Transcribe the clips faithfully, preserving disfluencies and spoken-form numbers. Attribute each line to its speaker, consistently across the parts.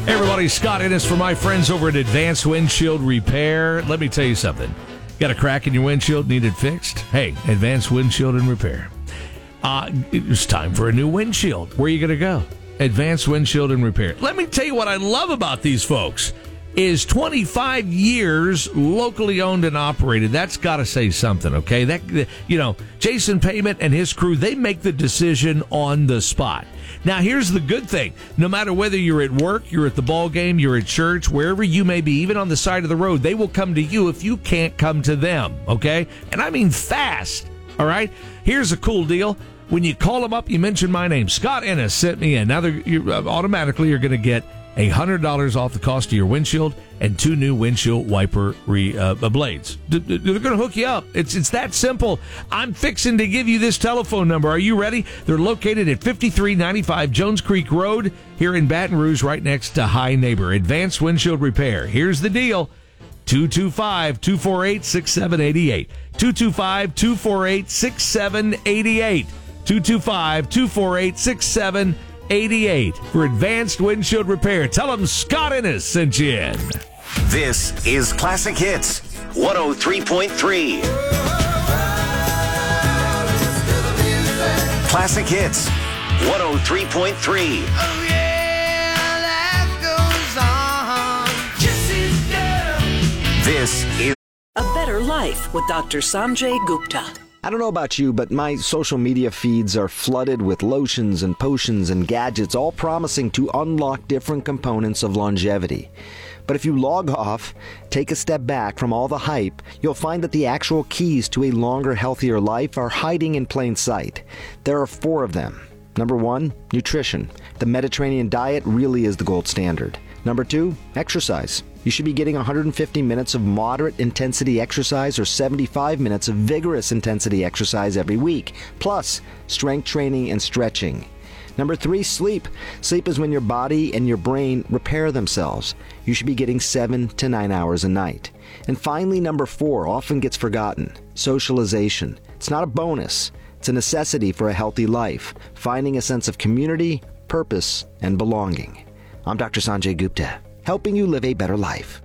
Speaker 1: Hey everybody, Scott Ennis for my friends over at Advanced Windshield Repair. Let me tell you something. Got a crack in your windshield, need it fixed? Hey, Advanced Windshield and Repair. Uh, it's time for a new windshield. Where are you going to go? Advanced Windshield and Repair. Let me tell you what I love about these folks is twenty-five years locally owned and operated. That's got to say something, okay? That, you know, Jason Payment and his crew, they make the decision on the spot. Now, here's the good thing. No matter whether you're at work, you're at the ball game, you're at church, wherever you may be, even on the side of the road, they will come to you if you can't come to them, okay? And I mean fast, all right? Here's a cool deal. When you call them up, you mention my name. Scott Ennis sent me in. Now, they're, you're, uh, automatically, you're going to get one hundred dollars off the cost of your windshield and two new windshield wiper re, uh, blades. They're going to hook you up. It's it's that simple. I'm fixing to give you this telephone number. Are you ready? They're located at fifty-three ninety-five Jones Creek Road here in Baton Rouge, right next to High Neighbor. Advanced Windshield Repair. Here's the deal. two two five, two four eight, six seven eight eight. two two five, two four eight, six seven eight eight. two two five, two four eight, six seven eighty-eight for Advanced Windshield Repair. Tell them Scott Ennis sent you in.
Speaker 2: This is Classic Hits one oh three point three. Classic Hits one oh three point three.
Speaker 3: Oh yeah, life goes on. Jesse's girl.
Speaker 2: This is
Speaker 4: A Better Life with Doctor Sanjay Gupta.
Speaker 5: I don't know about you, but my social media feeds are flooded with lotions and potions and gadgets, all promising to unlock different components of longevity. But if you log off, take a step back from all the hype, you'll find that the actual keys to a longer, healthier life are hiding in plain sight. There are four of them. Number one, nutrition. The Mediterranean diet really is the gold standard. Number two, exercise. You should be getting one hundred fifty minutes of moderate intensity exercise or seventy-five minutes of vigorous intensity exercise every week, plus strength training and stretching. Number three, sleep. Sleep is when your body and your brain repair themselves. You should be getting seven to nine hours a night. And finally, number four, often gets forgotten, socialization. It's not a bonus. It's a necessity for a healthy life, finding a sense of community, purpose, and belonging. I'm Doctor Sanjay Gupta, helping you live a better life.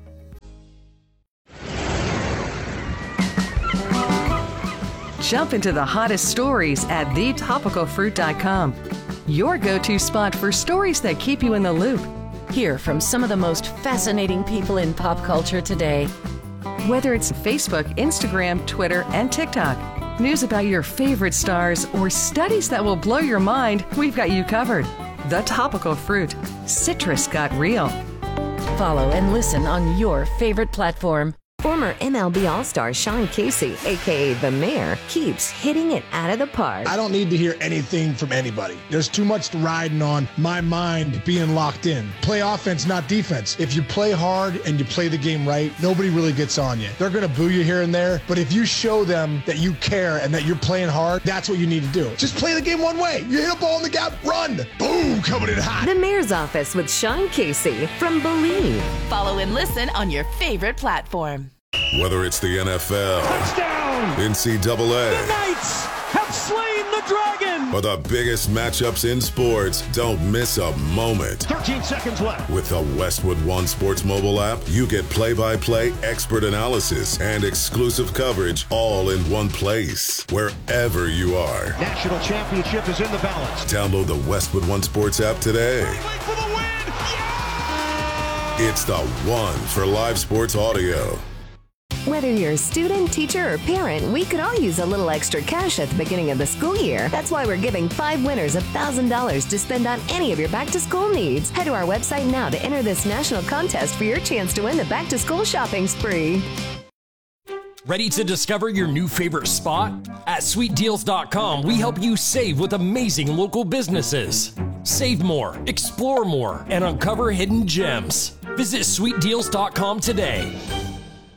Speaker 6: Jump into the hottest stories at the topical fruit dot com. Your go-to spot for stories that keep you in the loop.
Speaker 7: Hear from some of the most fascinating people in pop culture today.
Speaker 6: Whether it's Facebook, Instagram, Twitter, and TikTok, news about your favorite stars, or studies that will blow your mind, we've got you covered. The Topical Fruit. Citrus got real.
Speaker 7: Follow and listen on your favorite platform.
Speaker 8: Former M L B All-Star Sean Casey, a k a. The Mayor, keeps hitting it out of the park.
Speaker 9: I don't need to hear anything from anybody. There's too much riding on my mind being locked in. Play offense, not defense. If you play hard and you play the game right, nobody really gets on you. They're going to boo you here and there, but if you show them that you care and that you're playing hard, that's what you need to do. Just play the game one way. You hit a ball in the gap, run. Boom, coming in hot.
Speaker 8: The Mayor's Office with Sean Casey from Believe.
Speaker 7: Follow and listen on your favorite platform.
Speaker 10: Whether it's the N F L,
Speaker 11: touchdown,
Speaker 10: N C double A,
Speaker 11: the Knights have slain the dragon,
Speaker 10: or the biggest matchups in sports, don't miss a moment.
Speaker 11: thirteen seconds left.
Speaker 10: With the Westwood One Sports mobile app, you get play-by-play expert analysis and exclusive coverage all in one place, wherever you are.
Speaker 11: National championship is in the balance.
Speaker 10: Download the Westwood One Sports app today.
Speaker 11: For the win. Yeah!
Speaker 10: It's the one for live sports audio.
Speaker 8: Whether you're a student, teacher, or parent, we could all use a little extra cash at the beginning of the school year. That's why we're giving five winners one thousand dollars to spend on any of your back-to-school needs. Head to our website now to enter this national contest for your chance to win the back-to-school shopping spree.
Speaker 12: Ready to discover your new favorite spot? At sweet deals dot com, we help you save with amazing local businesses. Save more, explore more, and uncover hidden gems. Visit sweet deals dot com today.